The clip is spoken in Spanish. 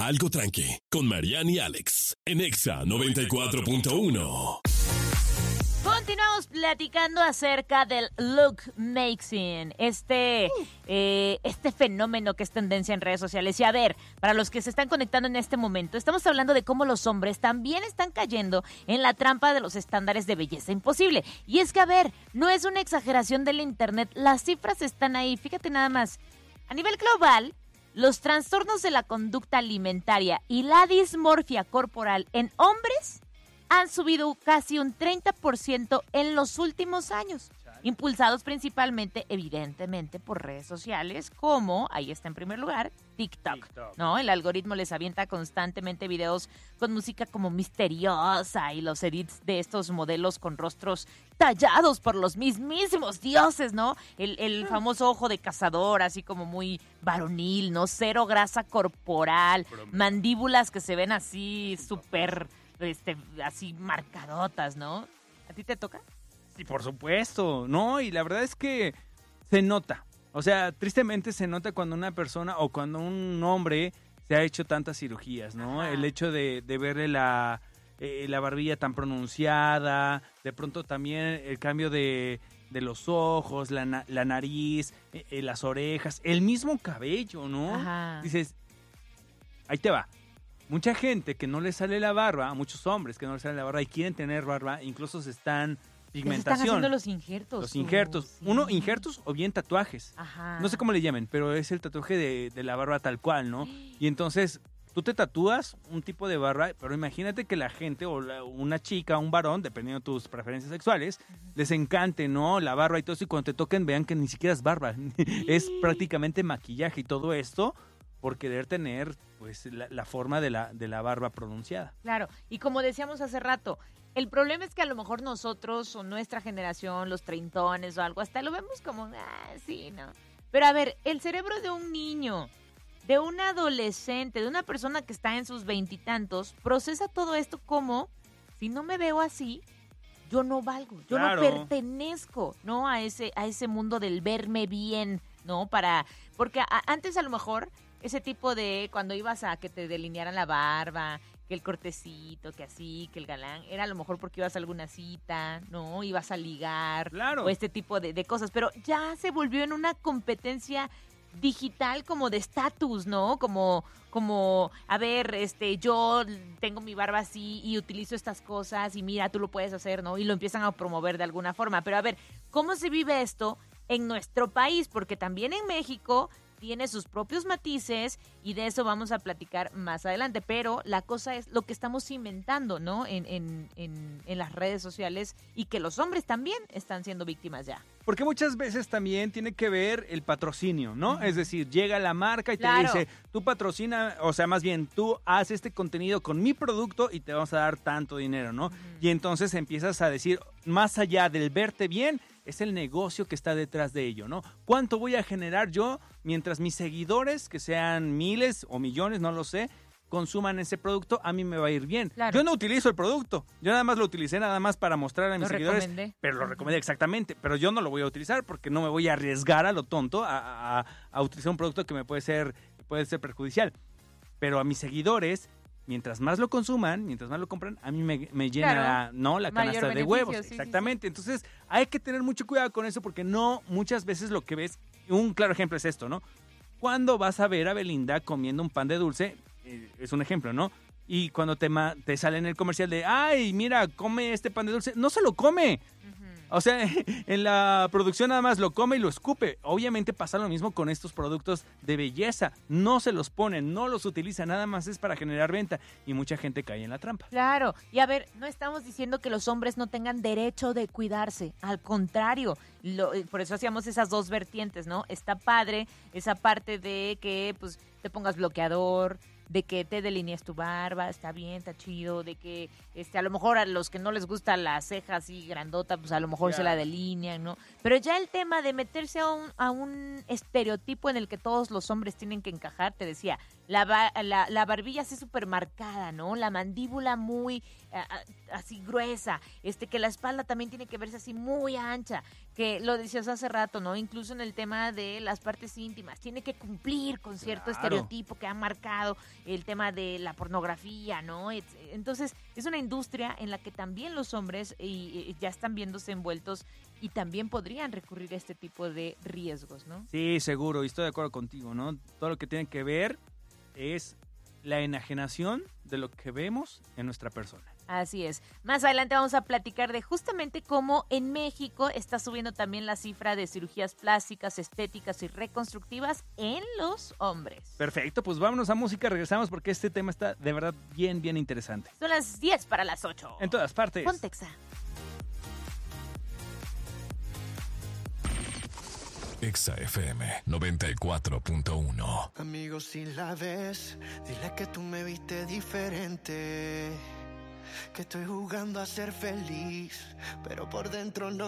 Algo Tranqui, con Mariana y Alex, en Exa 94.1. Continuamos platicando acerca del look maxing, este fenómeno que es tendencia en redes sociales. Y a ver, para los que se están conectando en este momento, estamos hablando de cómo los hombres también están cayendo en la trampa de los estándares de belleza imposible. Y es que, a ver, no es una exageración del internet, las cifras están ahí. Fíjate nada más, a nivel global, los trastornos de la conducta alimentaria y la dismorfia corporal en hombres han subido casi un 30% en los últimos años, impulsados principalmente, evidentemente, por redes sociales como, ahí está en primer lugar, TikTok, ¿no? El algoritmo les avienta constantemente videos con música como misteriosa y los edits de estos modelos con rostros tallados por los mismísimos dioses, ¿no? El famoso ojo de cazador, así como muy varonil, ¿no? Cero grasa corporal, mandíbulas que se ven así súper... así marcadotas, ¿no? ¿A ti te toca? Sí, por supuesto, no, y la verdad es que se nota, o sea, tristemente se nota cuando una persona o cuando un hombre se ha hecho tantas cirugías, ¿no? Ajá. El hecho de verle la barbilla tan pronunciada, de pronto también el cambio de los ojos, la nariz, las orejas, el mismo cabello, ¿no? Ajá. Dices, ahí te va. Mucha gente que no le sale la barba, muchos hombres que no les sale la barba y quieren tener barba, incluso se están pigmentación. Se están haciendo los injertos. Los injertos. Sí. Uno, injertos o bien tatuajes. Ajá. No sé cómo le llamen, pero es el tatuaje de la barba tal cual, ¿no? Y entonces, tú te tatúas un tipo de barba, pero imagínate que la gente o una chica, un varón, dependiendo de tus preferencias sexuales, les encante, ¿no? La barba y todo eso, y cuando te toquen vean que ni siquiera es barba. Es prácticamente maquillaje y todo esto por querer tener pues la forma de la barba pronunciada. Claro, y como decíamos hace rato, el problema es que a lo mejor nosotros o nuestra generación, los treintones o algo, hasta lo vemos como, sí, ¿no? Pero a ver, el cerebro de un niño, de un adolescente, de una persona que está en sus veintitantos, procesa todo esto como, si no me veo así, yo no valgo, yo Claro. no pertenezco, ¿no? A ese mundo del verme bien, ¿no? Porque antes a lo mejor ese tipo de cuando ibas a que te delinearan la barba, que el cortecito, que así, que el galán, era a lo mejor porque ibas a alguna cita, ¿no? Ibas a ligar, Claro. o este tipo de cosas, pero ya se volvió en una competencia digital como de estatus, ¿no? Como, a ver, yo tengo mi barba así y utilizo estas cosas y mira, tú lo puedes hacer, ¿no? Y lo empiezan a promover de alguna forma. Pero a ver, ¿cómo se vive esto en nuestro país? Porque también en México tiene sus propios matices y de eso vamos a platicar más adelante, pero la cosa es lo que estamos inventando, ¿no? En las redes sociales y que los hombres también están siendo víctimas ya. Porque muchas veces también tiene que ver el patrocinio, ¿no? Es decir, llega la marca y Claro. te dice, tú patrocina, o sea, más bien, tú haz este contenido con mi producto y te vamos a dar tanto dinero, ¿no? Y entonces empiezas a decir, más allá del verte bien, es el negocio que está detrás de ello, ¿no? ¿Cuánto voy a generar yo mientras mis seguidores, que sean miles o millones, no lo sé, consuman ese producto? A mí me va a ir bien. Claro. Yo no utilizo el producto, yo nada más lo utilicé nada más para mostrar a mis Lo seguidores, recomendé. pero lo recomendé exactamente, pero yo no lo voy a utilizar porque no me voy a arriesgar a lo tonto a utilizar un producto que me puede ser perjudicial. Pero a mis seguidores, mientras más lo consuman, mientras más lo compran, a mí me llena Claro. la Mayor canasta de beneficio, huevos. sí, Exactamente. Entonces, hay que tener mucho cuidado con eso porque no muchas veces lo que ves, un claro ejemplo es esto, ¿no? Cuando vas a ver a Belinda comiendo un pan de dulce, es un ejemplo, ¿no? Y cuando te sale en el comercial de, ay, mira, come este pan de dulce, no se lo come. O sea, en la producción nada más lo come y lo escupe. Obviamente pasa lo mismo con estos productos de belleza. No se los ponen, no los utilizan, nada más es para generar venta. Y mucha gente cae en la trampa. Claro, y a ver, no estamos diciendo que los hombres no tengan derecho de cuidarse, al contrario, por eso hacíamos esas dos vertientes, ¿no? Está padre esa parte de que pues te pongas bloqueador, de que te delinees tu barba, está bien, está chido, de que a lo mejor a los que no les gusta la ceja así grandota, pues a lo mejor se la delinean, ¿no? Pero ya el tema de meterse a un estereotipo en el que todos los hombres tienen que encajar, te decía, la barbilla así súper marcada, ¿no? La mandíbula muy así gruesa, que la espalda también tiene que verse así muy ancha, que lo decías hace rato, ¿no? Incluso en el tema de las partes íntimas, tiene que cumplir con cierto estereotipo que ha marcado el tema de la pornografía, ¿no? Entonces, es una industria en la que también los hombres ya están viéndose envueltos y también podrían recurrir a este tipo de riesgos, ¿no? Sí, seguro, y estoy de acuerdo contigo, ¿no? Todo lo que tiene que ver es la enajenación de lo que vemos en nuestra persona. Así es. Más adelante vamos a platicar de justamente cómo en México está subiendo también la cifra de cirugías plásticas, estéticas y reconstructivas en los hombres. Perfecto, pues vámonos a música, regresamos porque este tema está de verdad bien, bien interesante. Son las 10 para las 8. En todas partes. Ponte Exa. Exa FM 94.1. Amigo, si la ves, dile que tú me viste diferente. Que estoy jugando a ser feliz, pero por dentro no.